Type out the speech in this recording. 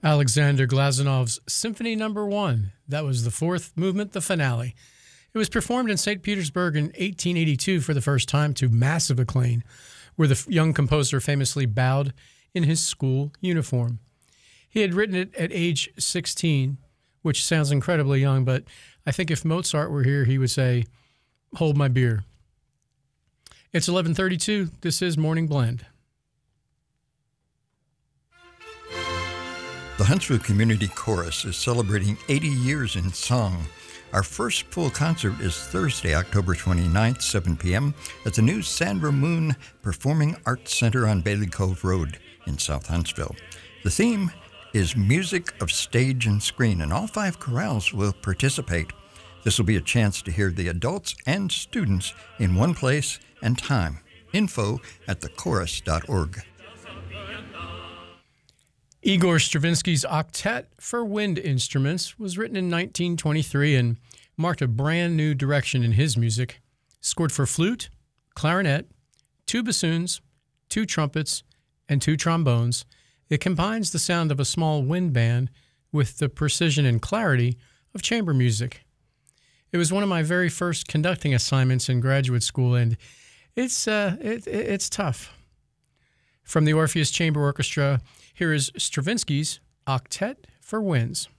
Alexander Glazunov's Symphony Number 1. That was the fourth movement, the finale. It was performed in St. Petersburg in 1882 for the first time to massive acclaim, where the young composer famously bowed in his school uniform. He had written it at age 16, which sounds incredibly young, but I think if Mozart were here, he would say, "Hold my beer." It's 11:32. This is Morning Blend. The Huntsville Community Chorus is celebrating 80 years in song. Our first full concert is Thursday, October 29th, 7 p.m. at the new Sandra Moon Performing Arts Center on Bailey Cove Road in South Huntsville. The theme is Music of Stage and Screen, and all 5 chorales will participate. This will be a chance to hear the adults and students in one place and time. Info at thechorus.org. Igor Stravinsky's Octet for Wind Instruments was written in 1923 and marked a brand new direction in his music. Scored for flute, clarinet, 2 bassoons, 2 trumpets, and 2 trombones, it combines the sound of a small wind band with the precision and clarity of chamber music. It was one of my very first conducting assignments in graduate school, and it's tough. From the Orpheus Chamber Orchestra, here is Stravinsky's Octet for Winds.